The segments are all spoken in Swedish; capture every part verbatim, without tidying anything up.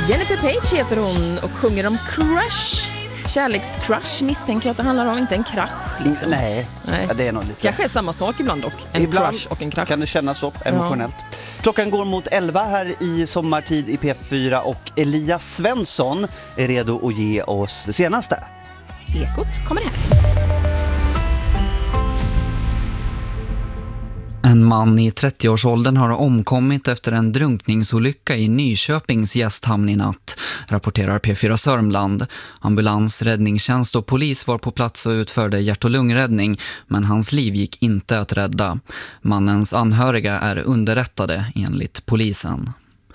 Jennifer Page heter hon och sjunger om crush. Kärlekscrush misstänker jag att det handlar om, inte en krasch. Liksom. Nej, Nej. Ja, det är nog lite... Kanske är samma sak ibland dock. En ibland crush och en krasch. Kan det kännas så emotionellt. Ja. Klockan går mot elva här i sommartid i P fyra och Elias Svensson är redo att ge oss det senaste. Ekot kommer här. En man i trettioårsåldern har omkommit efter en drunkningsolycka i Nyköpings gästhamn i natt, rapporterar P fyra Sörmland. Ambulans, räddningstjänst och polis var på plats och utförde hjärt- och lungräddning, men hans liv gick inte att rädda. Mannens anhöriga är underrättade enligt polisen.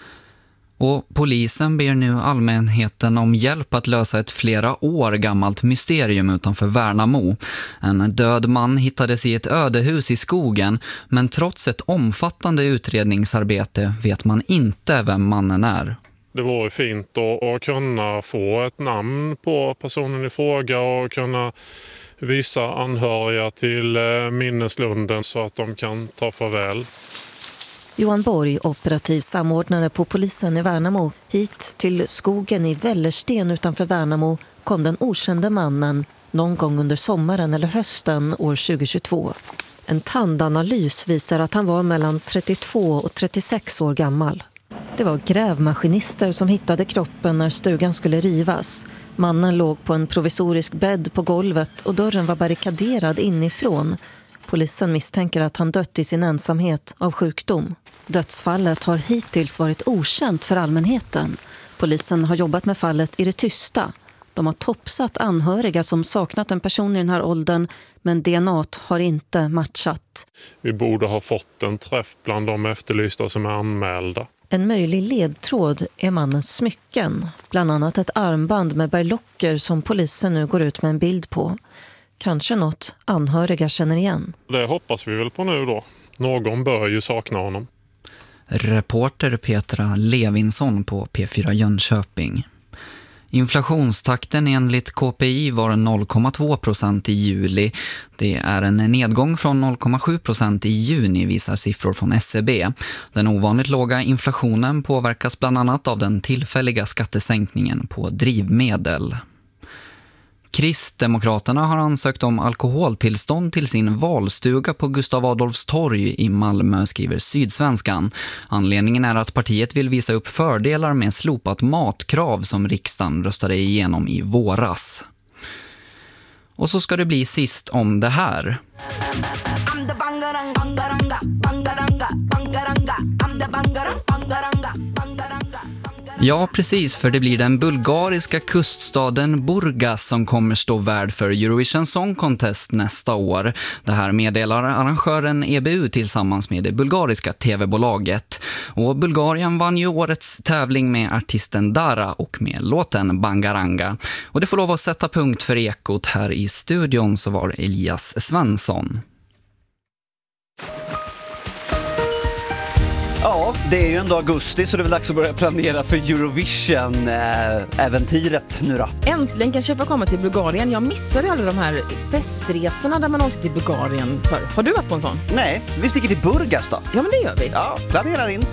Och polisen ber nu allmänheten om hjälp att lösa ett flera år gammalt mysterium utanför Värnamo. En död man hittades i ett ödehus i skogen, men trots ett omfattande utredningsarbete vet man inte vem mannen är. Det vore fint att, att kunna få ett namn på personen i fråga och kunna visa anhöriga till minneslunden så att de kan ta farväl. Johan Borg, operativ samordnare på polisen i Värnamo. Hit till skogen i Vällersten utanför Värnamo kom den okände mannen någon gång under sommaren eller hösten år tjugohundratjugotvå. En tandanalys visar att han var mellan trettiotvå och trettiosex år gammal. Det var grävmaskinister som hittade kroppen när stugan skulle rivas. Mannen låg på en provisorisk bädd på golvet och dörren var barrikaderad inifrån. Polisen misstänker att han dött i sin ensamhet av sjukdom. Dödsfallet har hittills varit okänt för allmänheten. Polisen har jobbat med fallet i det tysta. De har topsat anhöriga som saknat en person i den här åldern, men D N A har inte matchat. Vi borde ha fått en träff bland de efterlysta som är anmälda. En möjlig ledtråd är mannens smycken. Bland annat ett armband med berlocker som polisen nu går ut med en bild på. Kanske något anhöriga känner igen. Det hoppas vi väl på nu då. Någon bör ju sakna honom. Reporter Petra Levinsson på P fyra Jönköping. Inflationstakten enligt K P I var noll komma två procent i juli. Det är en nedgång från noll komma sju procent i juni, visar siffror från S C B. Den ovanligt låga inflationen påverkas bland annat av den tillfälliga skattesänkningen på drivmedel. Kristdemokraterna har ansökt om alkoholtillstånd till sin valstuga på Gustav Adolfs torg i Malmö, skriver Sydsvenskan. Anledningen är att partiet vill visa upp fördelar med slopat matkrav som riksdagen röstade igenom i våras. Och så ska det bli sist om det här. Ja, precis, för det blir den bulgariska kuststaden Burgas som kommer stå värd för Eurovision Song Contest nästa år. Det här meddelar arrangören E B U tillsammans med det bulgariska tv-bolaget. Och Bulgarien vann ju årets tävling med artisten Dara och med låten Bangaranga. Och det får lov att sätta punkt för Ekot. Här i studion så var Elias Svensson. Ja, det är ju ändå augusti så det är väl dags att börja planera för Eurovision-äventyret nu då. Äntligen kanske jag får komma till Bulgarien. Jag missade alla de här festresorna där man åkte till Bulgarien för. Har du varit på en sån? Nej, vi sticker till Burgas då. Ja, men det gör vi. Ja, planerar in.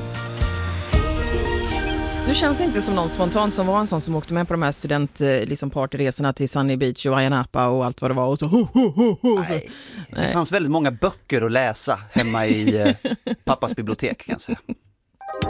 Du känns inte som någon spontant som var en sån som åkte med på de här student liksom partyresorna till Sunny Beach och Ayia Napa och allt vad det var och så ho, ho, ho, ho, så. Nej, det fanns väldigt många böcker att läsa hemma i eh, pappas bibliotek kan jag säga.